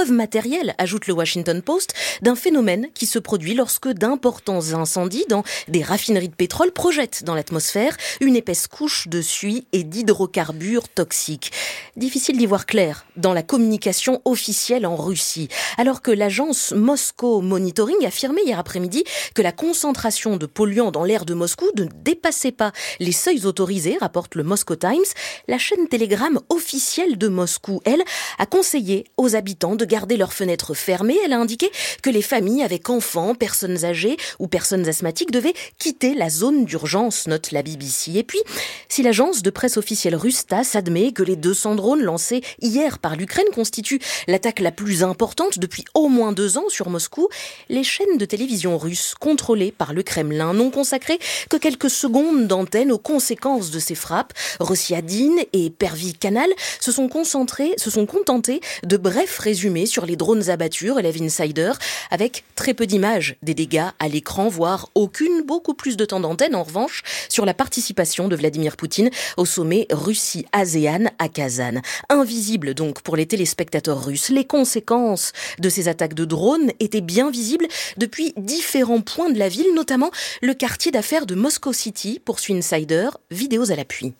preuve matérielle, ajoute le Washington Post, d'un phénomène qui se produit lorsque d'importants incendies dans des raffineries de pétrole projettent dans l'atmosphère une épaisse couche de suie et d'hydrocarbures toxiques. Difficile d'y voir clair dans la communication officielle en Russie, alors que l'agence Moscow Monitoring affirmait hier après-midi que la concentration de polluants dans l'air de Moscou ne dépassait pas les seuils autorisés, rapporte le Moscow Times. La chaîne Telegram officielle de Moscou, elle, a conseillé aux habitants de garder leurs fenêtres fermées. Elle a indiqué que les familles avec enfants, personnes âgées ou personnes asthmatiques devaient quitter la zone d'urgence, note la BBC. Et puis, si l'agence de presse officielle russe TASS admet que les 200 drones lancés hier par l'Ukraine constituent l'attaque la plus importante depuis au moins 2 ans sur Moscou, les chaînes de télévision russes contrôlées par le Kremlin n'ont consacré que quelques secondes d'antenne aux conséquences de ces frappes. Rossiadine et Pervy Canal se sont contentés de brefs résumés sur les drones abattus, relève Insider, avec très peu d'images des dégâts à l'écran, voire beaucoup plus de temps d'antenne en revanche sur la participation de Vladimir Poutine au sommet Russie-ASEAN à Kazan. Invisible donc pour les téléspectateurs russes, les conséquences de ces attaques de drones étaient bien visibles depuis différents points de la ville, notamment le quartier d'affaires de Moscow City, poursuit Insider, vidéos à l'appui.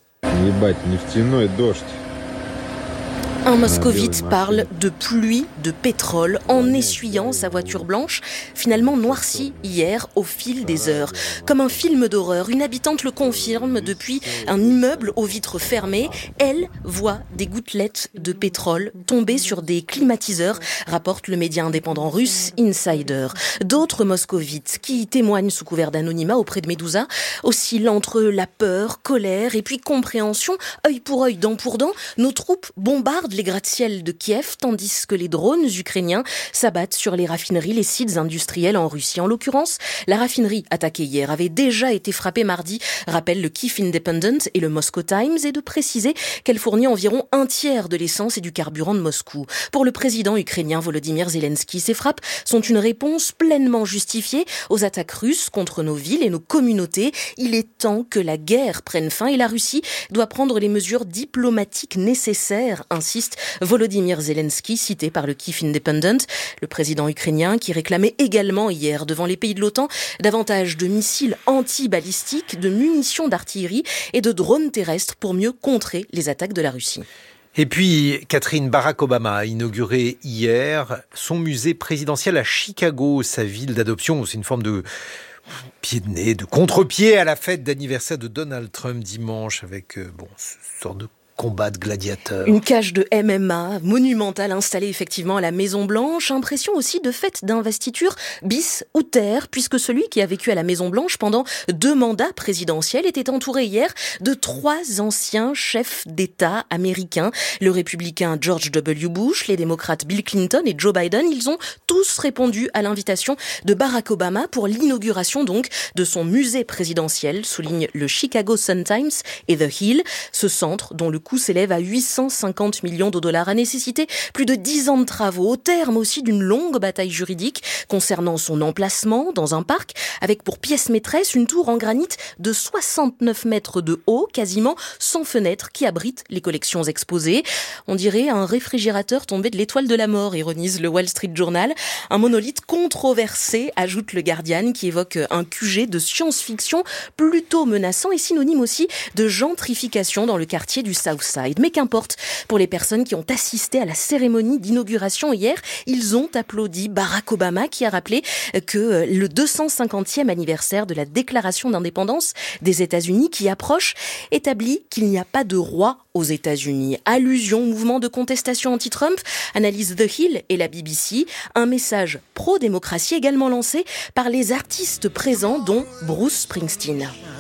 Un moscovite parle de pluie de pétrole en essuyant sa voiture blanche, finalement noircie hier au fil des heures. Comme un film d'horreur, une habitante le confirme depuis un immeuble aux vitres fermées. Elle voit des gouttelettes de pétrole tomber sur des climatiseurs, rapporte le média indépendant russe Insider. D'autres moscovites qui témoignent sous couvert d'anonymat auprès de Medusa oscillent entre la peur, colère et puis compréhension. Œil pour œil, dent pour dent, nos troupes bombardent les gratte-ciel de Kiev, tandis que les drones ukrainiens s'abattent sur les raffineries, les sites industriels en Russie. En l'occurrence, la raffinerie attaquée hier avait déjà été frappée mardi, rappellent le Kyiv Independent et le Moscow Times, et de préciser qu'elle fournit environ 1/3 de l'essence et du carburant de Moscou. Pour le président ukrainien Volodymyr Zelensky, ces frappes sont une réponse pleinement justifiée aux attaques russes contre nos villes et nos communautés. Il est temps que la guerre prenne fin et la Russie doit prendre les mesures diplomatiques nécessaires, insiste Volodymyr Zelensky, cité par le Kyiv Independent, le président ukrainien qui réclamait également hier devant les pays de l'OTAN davantage de missiles anti-balistiques, de munitions d'artillerie et de drones terrestres pour mieux contrer les attaques de la Russie. Et puis, Catherine, Barack Obama a inauguré hier son musée présidentiel à Chicago, sa ville d'adoption. C'est une forme de pied de nez, de contre-pied à la fête d'anniversaire de Donald Trump dimanche avec une sorte de combat de gladiateurs. Une cage de MMA monumentale installée effectivement à la Maison Blanche. Impression aussi de fête d'investiture bis ou terre, puisque celui qui a vécu à la Maison Blanche pendant 2 mandats présidentiels était entouré hier de 3 anciens chefs d'État américains. Le républicain George W. Bush, les démocrates Bill Clinton et Joe Biden. Ils ont tous répondu à l'invitation de Barack Obama pour l'inauguration donc de son musée présidentiel, souligne le Chicago Sun-Times et The Hill. Ce centre, dont le coût s'élève à 850 millions de dollars, a nécessité plus de 10 ans de travaux, au terme aussi d'une longue bataille juridique concernant son emplacement dans un parc, avec pour pièce maîtresse une tour en granit de 69 mètres de haut, quasiment sans fenêtre, qui abrite les collections exposées. On dirait un réfrigérateur tombé de l'étoile de la mort, ironise le Wall Street Journal. Un monolithe controversé, ajoute le Guardian, qui évoque un QG de science-fiction plutôt menaçant et synonyme aussi de gentrification dans le quartier du South Side. Mais qu'importe, pour les personnes qui ont assisté à la cérémonie d'inauguration hier, ils ont applaudi Barack Obama qui a rappelé que le 250e anniversaire de la déclaration d'indépendance des États-Unis qui approche établit qu'il n'y a pas de roi aux États-Unis. Allusion au mouvement de contestation anti-Trump, analyse The Hill et la BBC. Un message pro-démocratie également lancé par les artistes présents dont Bruce Springsteen.